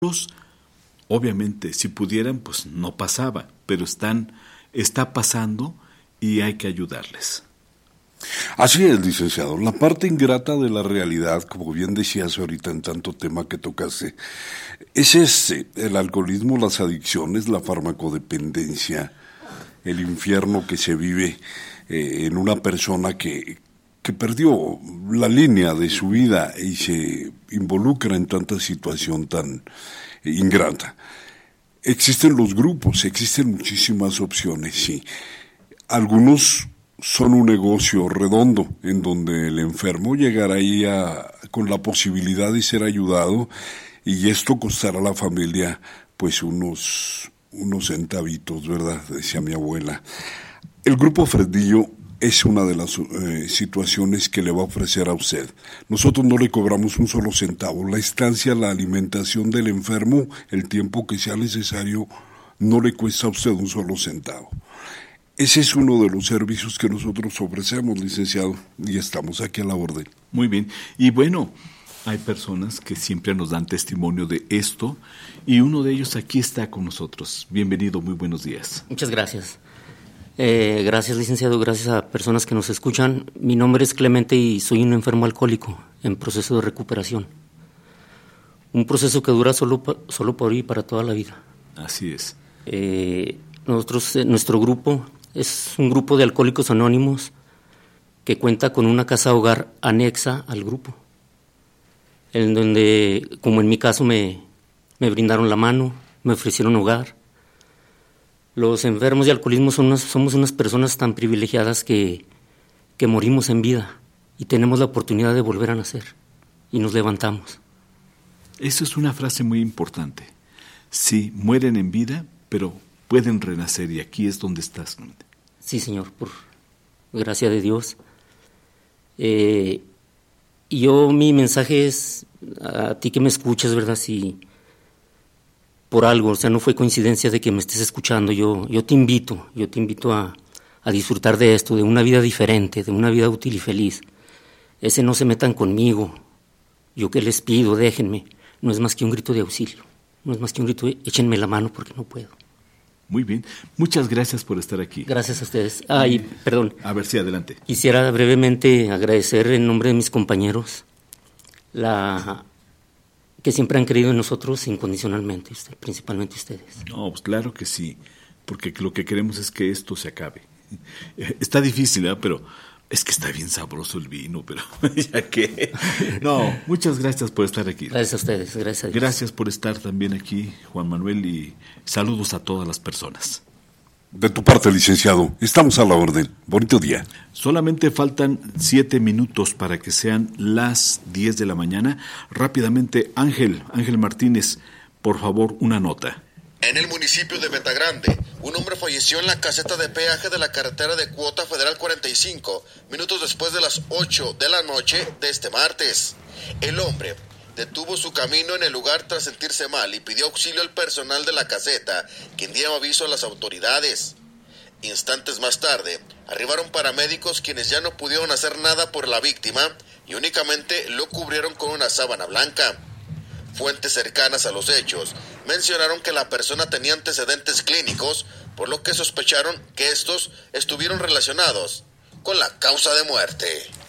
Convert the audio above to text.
Obviamente, si pudieran, pues no pasaba, pero está pasando y hay que ayudarles. Así es, licenciado. La parte ingrata de la realidad, como bien decías ahorita en tanto tema que tocaste, es el alcoholismo, las adicciones, la farmacodependencia, el infierno que se vive en una persona que perdió la línea de su vida y se involucra en tanta situación tan ingrata. Existen los grupos, existen muchísimas opciones, sí. Algunos son un negocio redondo en donde el enfermo llegará ahí con la posibilidad de ser ayudado y esto costará a la familia pues unos centavitos, ¿verdad? Decía mi abuela. El Grupo Fresnillo es una de las situaciones que le va a ofrecer a usted. Nosotros no le cobramos un solo centavo. La estancia, la alimentación del enfermo, el tiempo que sea necesario, no le cuesta a usted un solo centavo. Ese es uno de los servicios que nosotros ofrecemos, licenciado, y estamos aquí a la orden. Muy bien. Y bueno, hay personas que siempre nos dan testimonio de esto, y uno de ellos aquí está con nosotros. Bienvenido, muy buenos días. Muchas gracias. Gracias, licenciado, gracias a personas que nos escuchan. Mi nombre es Clemente y soy un enfermo alcohólico en proceso de recuperación. Un proceso que dura solo por hoy y para toda la vida. Así es. Nuestro grupo es un grupo de alcohólicos anónimos que cuenta con una casa hogar anexa al grupo, en donde, como en mi caso, me brindaron la mano, me ofrecieron hogar. Los enfermos de alcoholismo somos unas personas tan privilegiadas que morimos en vida y tenemos la oportunidad de volver a nacer y nos levantamos. Eso es una frase muy importante. Sí, mueren en vida, pero pueden renacer y aquí es donde estás. Sí, señor, por gracia de Dios. Y mi mensaje es a ti que me escuchas, ¿verdad? Si por algo, o sea, no fue coincidencia de que me estés escuchando, yo te invito a disfrutar de esto, de una vida diferente, de una vida útil y feliz. Ese no se metan conmigo, yo que les pido, déjenme, no es más que un grito de auxilio, no es más que un grito de échenme la mano porque no puedo. Muy bien, muchas gracias por estar aquí. Gracias a ustedes. Perdón. A ver, sí, adelante. Quisiera brevemente agradecer en nombre de mis compañeros que siempre han creído en nosotros incondicionalmente, principalmente ustedes. No, pues claro que sí, porque lo que queremos es que esto se acabe. Está difícil, ¿eh? Pero es que está bien sabroso el vino, pero ya que... No, muchas gracias por estar aquí. Gracias a ustedes, gracias a Dios. Gracias por estar también aquí, Juan Manuel, y saludos a todas las personas. De tu parte, licenciado, estamos a la orden. Bonito día. Solamente faltan 7 minutos para que sean las 10 de la mañana. Rápidamente, Ángel Martínez, por favor, una nota. En el municipio de Betagrande, un hombre falleció en la caseta de peaje de la carretera de Cuota Federal 45, minutos después de las 8 de la noche de este martes. El hombre detuvo su camino en el lugar tras sentirse mal y pidió auxilio al personal de la caseta, quien dio aviso a las autoridades. Instantes más tarde, arribaron paramédicos quienes ya no pudieron hacer nada por la víctima y únicamente lo cubrieron con una sábana blanca. Fuentes cercanas a los hechos mencionaron que la persona tenía antecedentes clínicos, por lo que sospecharon que estos estuvieron relacionados con la causa de muerte.